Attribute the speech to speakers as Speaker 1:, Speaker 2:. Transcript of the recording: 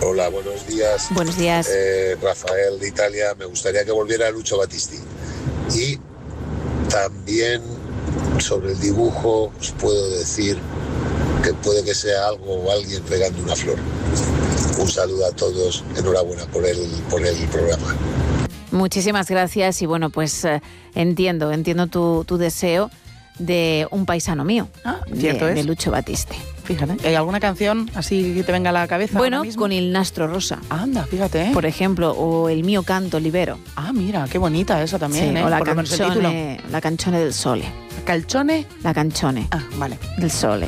Speaker 1: Hola, buenos días.
Speaker 2: Buenos días.
Speaker 1: Rafael de Italia. Me gustaría que volviera Lucio Battisti. Y también sobre el dibujo os puedo decir que puede que sea algo o alguien regando una flor. Un saludo a todos, enhorabuena por el programa.
Speaker 2: Muchísimas gracias y bueno, pues entiendo tu deseo de un paisano mío, de Lucio Battisti.
Speaker 3: Fíjate, ¿hay alguna canción así que te venga a la cabeza?
Speaker 2: Bueno, con Il Nastro Rosa.
Speaker 3: Anda, fíjate.
Speaker 2: Por ejemplo, o El mio canto libero.
Speaker 3: Ah, mira, qué bonita esa también,
Speaker 2: sí, o la
Speaker 3: por lo menos el título.
Speaker 2: canzone del sole.
Speaker 3: ¿Calcione?
Speaker 2: La canzone.
Speaker 3: Ah, vale.
Speaker 2: Del sole.